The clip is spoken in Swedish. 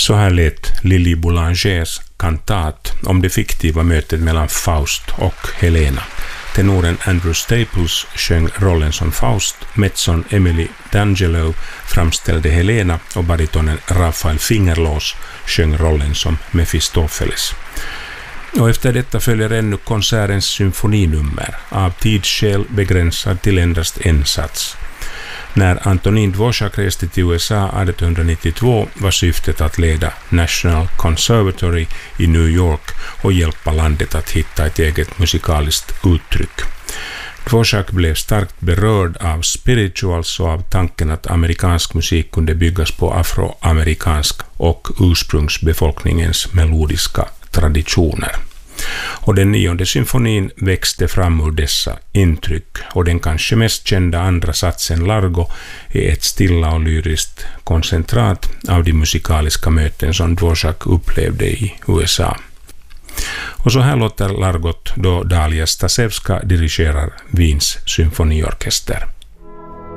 Så här lät Lili Boulangers kantat om det fiktiva mötet mellan Faust och Helena. Tenoren Andrew Staples sjöng rollen som Faust, mezzon Emily D'Angelo framställde Helena och baritonen Rafael Fingerlås sjöng rollen som Mephistopheles. Och efter detta följer ännu konsertens symfoninummer, av tidsskäl begränsad till endast en sats. När Antonin Dvorak reste till USA 1892 var syftet att leda National Conservatory i New York och hjälpa landet att hitta ett eget musikaliskt uttryck. Dvorak blev starkt berörd av spirituals och av tanken att amerikansk musik kunde byggas på afroamerikansk och ursprungsbefolkningens melodiska traditioner. Och den 9:e symfonin växte fram ur dessa intryck, och den kanske mest kända andra satsen Largo är ett stilla och lyriskt koncentrat av de musikaliska möten som Dvorak upplevde i USA. Och så här låter Largot då Dalia Stasevska dirigerar Wiens symfoniorkester.